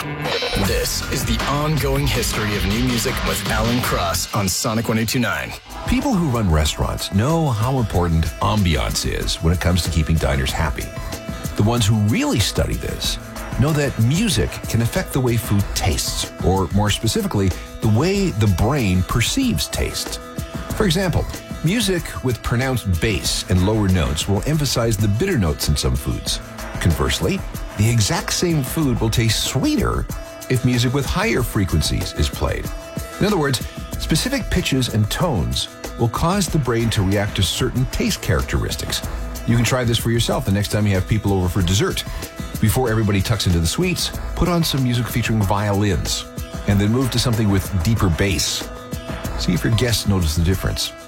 This is the ongoing history of new music with Alan Cross on Sonic 102.9. People who run restaurants know how important ambiance is when it comes to keeping diners happy. The ones who really study this know that music can affect the way food tastes, or more specifically, the way the brain perceives taste. For example, music with pronounced bass and lower notes will emphasize the bitter notes in some foods. Conversely, the exact same food will taste sweeter if music with higher frequencies is played. In other words, specific pitches and tones will cause the brain to react to certain taste characteristics. You can try this for yourself the next time you have people over for dessert. Before everybody tucks into the sweets, put on some music featuring violins, and then move to something with deeper bass. See if your guests notice the difference.